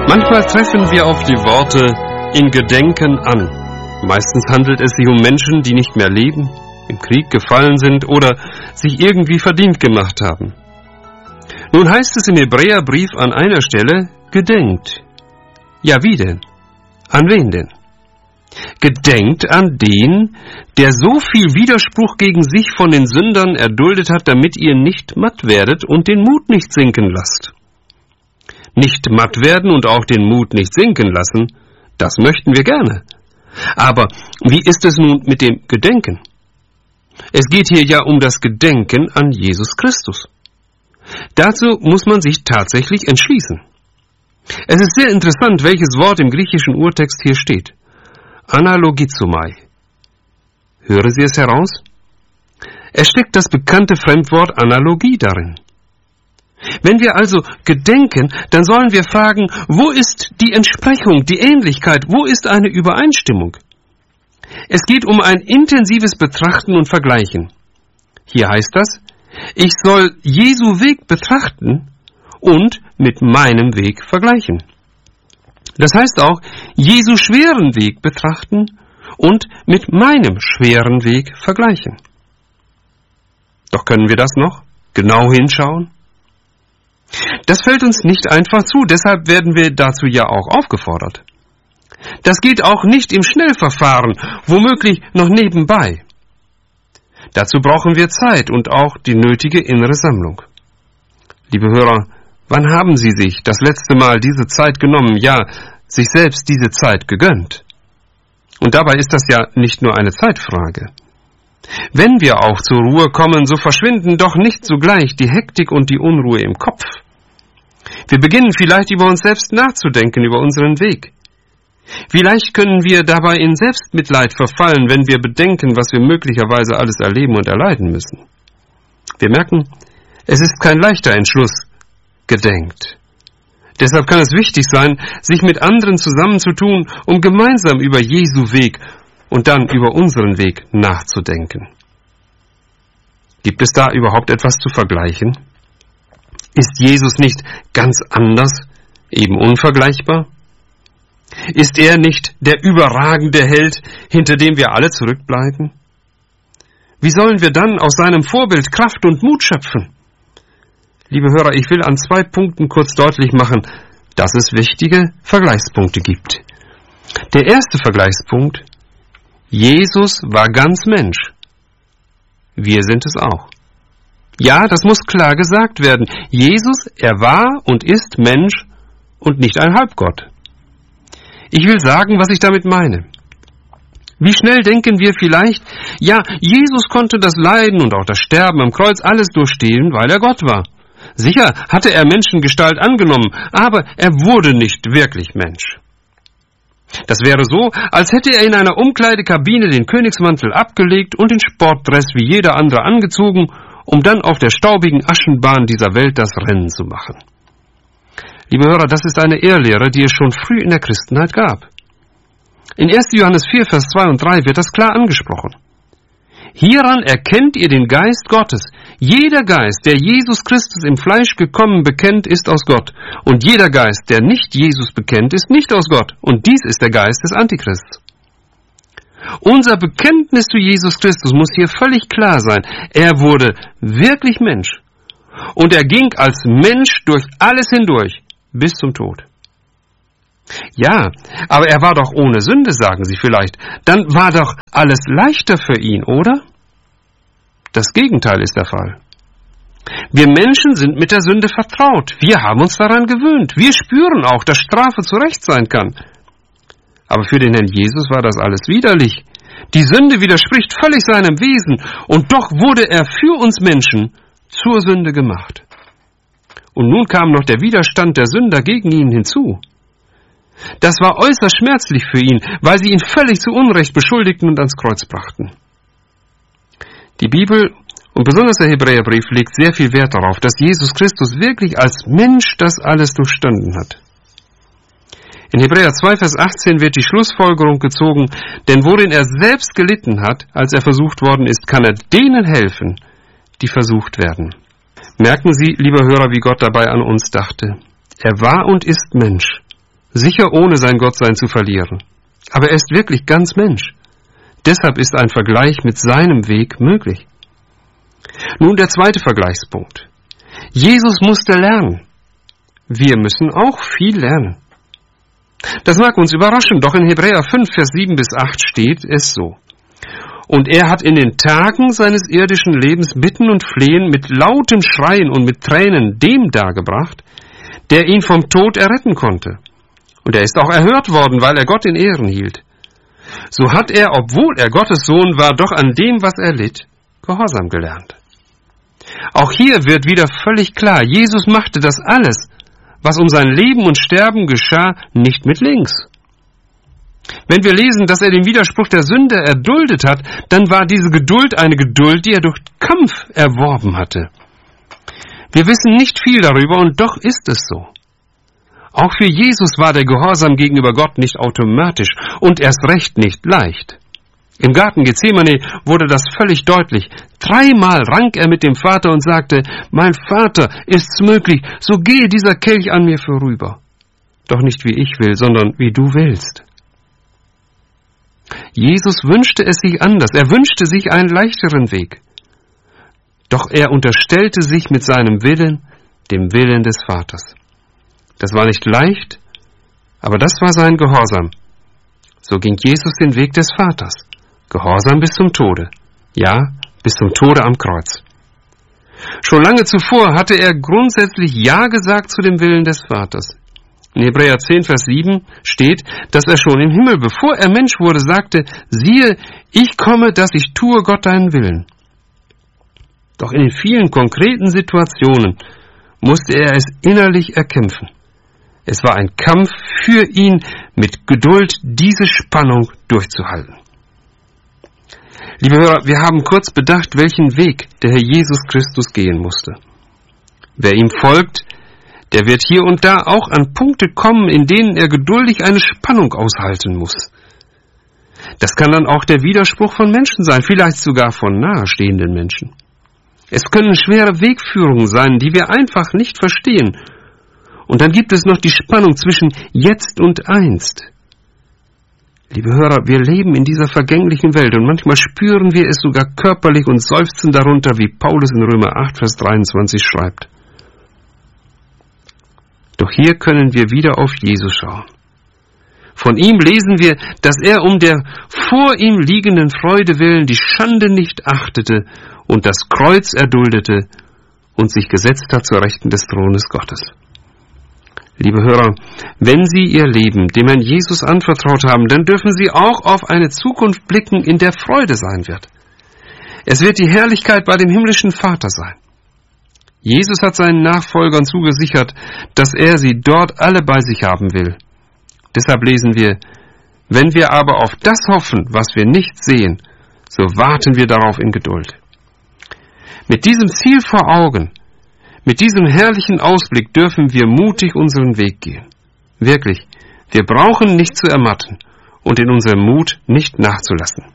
Manchmal treffen wir auf die Worte in Gedenken an. Meistens handelt es sich um Menschen, die nicht mehr leben, im Krieg gefallen sind oder sich irgendwie verdient gemacht haben. Nun heißt es im Hebräerbrief an einer Stelle, gedenkt. Ja, wie denn? An wen denn? Gedenkt an den, der so viel Widerspruch gegen sich von den Sündern erduldet hat, damit ihr nicht matt werdet und den Mut nicht sinken lasst. Nicht matt werden und auch den Mut nicht sinken lassen, das möchten wir gerne. Aber wie ist es nun mit dem Gedenken? Es geht hier ja um das Gedenken an Jesus Christus. Dazu muss man sich tatsächlich entschließen. Es ist sehr interessant, welches Wort im griechischen Urtext hier steht. Analogizomai. Hören Sie es heraus? Es steckt das bekannte Fremdwort Analogie darin. Wenn wir also gedenken, dann sollen wir fragen, wo ist die Entsprechung, die Ähnlichkeit, wo ist eine Übereinstimmung? Es geht um ein intensives Betrachten und Vergleichen. Hier heißt das, ich soll Jesu Weg betrachten und mit meinem Weg vergleichen. Das heißt auch, Jesu schweren Weg betrachten und mit meinem schweren Weg vergleichen. Doch können wir das noch genau hinschauen? Das fällt uns nicht einfach zu, deshalb werden wir dazu ja auch aufgefordert. Das geht auch nicht im Schnellverfahren, womöglich noch nebenbei. Dazu brauchen wir Zeit und auch die nötige innere Sammlung. Liebe Hörer, wann haben Sie sich das letzte Mal diese Zeit genommen, ja, sich selbst diese Zeit gegönnt? Und dabei ist das ja nicht nur eine Zeitfrage. Wenn wir auch zur Ruhe kommen, so verschwinden doch nicht sogleich die Hektik und die Unruhe im Kopf. Wir beginnen vielleicht über uns selbst nachzudenken, über unseren Weg. Vielleicht können wir dabei in Selbstmitleid verfallen, wenn wir bedenken, was wir möglicherweise alles erleben und erleiden müssen. Wir merken, es ist kein leichter Entschluss, gedenkt. Deshalb kann es wichtig sein, sich mit anderen zusammenzutun, um gemeinsam über Jesu Weg und dann über unseren Weg nachzudenken. Gibt es da überhaupt etwas zu vergleichen? Ist Jesus nicht ganz anders, eben unvergleichbar? Ist er nicht der überragende Held, hinter dem wir alle zurückbleiben? Wie sollen wir dann aus seinem Vorbild Kraft und Mut schöpfen? Liebe Hörer, ich will an 2 Punkten kurz deutlich machen, dass es wichtige Vergleichspunkte gibt. Der erste Vergleichspunkt: Jesus war ganz Mensch. Wir sind es auch. Ja, das muss klar gesagt werden. Jesus, er war und ist Mensch und nicht ein Halbgott. Ich will sagen, was ich damit meine. Wie schnell denken wir vielleicht, ja, Jesus konnte das Leiden und auch das Sterben am Kreuz alles durchstehen, weil er Gott war. Sicher hatte er Menschengestalt angenommen, aber er wurde nicht wirklich Mensch. Das wäre so, als hätte er in einer Umkleidekabine den Königsmantel abgelegt und den Sportdress wie jeder andere angezogen, um dann auf der staubigen Aschenbahn dieser Welt das Rennen zu machen. Liebe Hörer, das ist eine Irrlehre, die es schon früh in der Christenheit gab. In 1. Johannes 4, Vers 2 und 3 wird das klar angesprochen. Hieran erkennt ihr den Geist Gottes. Jeder Geist, der Jesus Christus im Fleisch gekommen bekennt, ist aus Gott. Und jeder Geist, der nicht Jesus bekennt, ist nicht aus Gott. Und dies ist der Geist des Antichrists. Unser Bekenntnis zu Jesus Christus muss hier völlig klar sein. Er wurde wirklich Mensch. Und er ging als Mensch durch alles hindurch, bis zum Tod. Ja, aber er war doch ohne Sünde, sagen Sie vielleicht. Dann war doch alles leichter für ihn, oder? Das Gegenteil ist der Fall. Wir Menschen sind mit der Sünde vertraut. Wir haben uns daran gewöhnt. Wir spüren auch, dass Strafe zu Recht sein kann. Aber für den Herrn Jesus war das alles widerlich. Die Sünde widerspricht völlig seinem Wesen. Und doch wurde er für uns Menschen zur Sünde gemacht. Und nun kam noch der Widerstand der Sünder gegen ihn hinzu. Das war äußerst schmerzlich für ihn, weil sie ihn völlig zu Unrecht beschuldigten und ans Kreuz brachten. Die Bibel und besonders der Hebräerbrief legt sehr viel Wert darauf, dass Jesus Christus wirklich als Mensch das alles durchstanden hat. In Hebräer 2, Vers 18 wird die Schlussfolgerung gezogen, denn worin er selbst gelitten hat, als er versucht worden ist, kann er denen helfen, die versucht werden. Merken Sie, lieber Hörer, wie Gott dabei an uns dachte. Er war und ist Mensch. sicher ohne sein Gottsein zu verlieren. Aber er ist wirklich ganz Mensch. Deshalb ist ein Vergleich mit seinem Weg möglich. Nun der zweite Vergleichspunkt. Jesus musste lernen. Wir müssen auch viel lernen. Das mag uns überraschen, doch in Hebräer 5, Vers 7 bis 8 steht es so. Und er hat in den Tagen seines irdischen Lebens Bitten und Flehen mit lautem Schreien und mit Tränen dem dargebracht, der ihn vom Tod erretten konnte. Und er ist auch erhört worden, weil er Gott in Ehren hielt. So hat er, obwohl er Gottes Sohn war, doch an dem, was er litt, Gehorsam gelernt. Auch hier wird wieder völlig klar, Jesus machte das alles, was um sein Leben und Sterben geschah, nicht mit links. Wenn wir lesen, dass er den Widerspruch der Sünde erduldet hat, dann war diese Geduld eine Geduld, die er durch Kampf erworben hatte. Wir wissen nicht viel darüber und doch ist es so. Auch für Jesus war der Gehorsam gegenüber Gott nicht automatisch und erst recht nicht leicht. Im Garten Gethsemane wurde das völlig deutlich. 3-mal rang er mit dem Vater und sagte, mein Vater, ist's möglich, so gehe dieser Kelch an mir vorüber. Doch nicht wie ich will, sondern wie du willst. Jesus wünschte es sich anders, er wünschte sich einen leichteren Weg. Doch er unterstellte sich mit seinem Willen dem Willen des Vaters. Das war nicht leicht, aber das war sein Gehorsam. So ging Jesus den Weg des Vaters. Gehorsam bis zum Tode. Ja, bis zum Tode am Kreuz. Schon lange zuvor hatte er grundsätzlich Ja gesagt zu dem Willen des Vaters. In Hebräer 10, Vers 7 steht, dass er schon im Himmel, bevor er Mensch wurde, sagte, siehe, ich komme, dass ich tue Gott deinen Willen. Doch in den vielen konkreten Situationen musste er es innerlich erkämpfen. Es war ein Kampf für ihn, mit Geduld diese Spannung durchzuhalten. Liebe Hörer, wir haben kurz bedacht, welchen Weg der Herr Jesus Christus gehen musste. Wer ihm folgt, der wird hier und da auch an Punkte kommen, in denen er geduldig eine Spannung aushalten muss. Das kann dann auch der Widerspruch von Menschen sein, vielleicht sogar von nahestehenden Menschen. Es können schwere Wegführungen sein, die wir einfach nicht verstehen. Und dann gibt es noch die Spannung zwischen jetzt und einst. Liebe Hörer, wir leben in dieser vergänglichen Welt und manchmal spüren wir es sogar körperlich und seufzen darunter, wie Paulus in Römer 8, Vers 23 schreibt. Doch hier können wir wieder auf Jesus schauen. Von ihm lesen wir, dass er um der vor ihm liegenden Freude willen die Schande nicht achtete und das Kreuz erduldete und sich gesetzt hat zur Rechten des Thrones Gottes. Liebe Hörer, wenn Sie Ihr Leben dem Herrn Jesus anvertraut haben, dann dürfen Sie auch auf eine Zukunft blicken, in der Freude sein wird. Es wird die Herrlichkeit bei dem himmlischen Vater sein. Jesus hat seinen Nachfolgern zugesichert, dass er sie dort alle bei sich haben will. Deshalb lesen wir, wenn wir aber auf das hoffen, was wir nicht sehen, so warten wir darauf in Geduld. Mit diesem Ziel vor Augen, mit diesem herrlichen Ausblick dürfen wir mutig unseren Weg gehen. Wirklich, wir brauchen nicht zu ermatten und in unserem Mut nicht nachzulassen.